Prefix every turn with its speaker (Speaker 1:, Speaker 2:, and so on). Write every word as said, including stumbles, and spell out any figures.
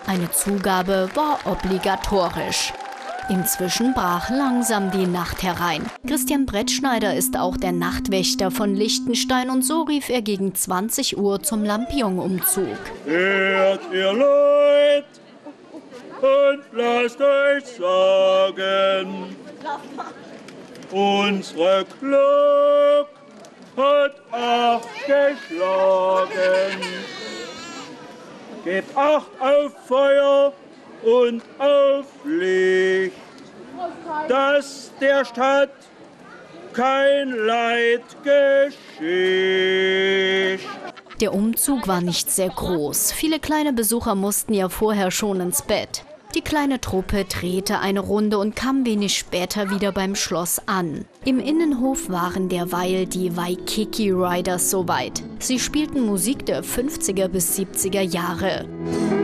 Speaker 1: Eine Zugabe war obligatorisch. Inzwischen brach langsam die Nacht herein. Christian Brettschneider ist auch der Nachtwächter von Liechtenstein und so rief er gegen zwanzig Uhr zum Lampion-Umzug.
Speaker 2: Hört ihr Leute und lasst euch sagen, unsere Glocke hat acht geschlagen. Gebt Acht auf Feuer und auf Licht, dass der Stadt kein Leid geschieht.
Speaker 1: Der Umzug war nicht sehr groß. Viele kleine Besucher mussten ja vorher schon ins Bett. Die kleine Truppe drehte eine Runde und kam wenig später wieder beim Schloss an. Im Innenhof waren derweil die Waikiki Riders soweit. Sie spielten Musik der fünfziger bis siebziger Jahre.